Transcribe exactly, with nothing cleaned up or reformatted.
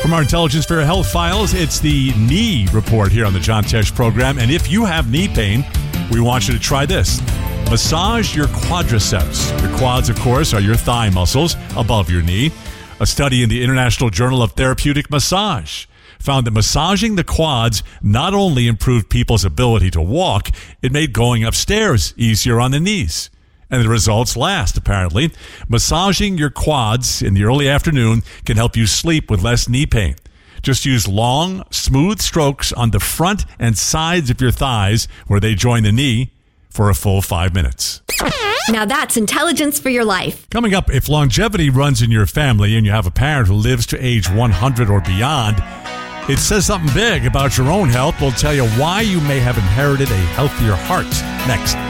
From our Intelligence for Your Health files, it's the knee report here on the John Tesh program. And if you have knee pain, we want you to try this. Massage your quadriceps. Your quads, of course, are your thigh muscles above your knee. A study in the International Journal of Therapeutic Massage found that massaging the quads not only improved people's ability to walk, it made going upstairs easier on the knees. And the results last, apparently. Massaging your quads in the early afternoon can help you sleep with less knee pain. Just use long, smooth strokes on the front and sides of your thighs where they join the knee for a full five minutes. Now that's intelligence for your life. Coming up, if longevity runs in your family and you have a parent who lives to age one hundred or beyond, it says something big about your own health. We'll tell you why you may have inherited a healthier heart next.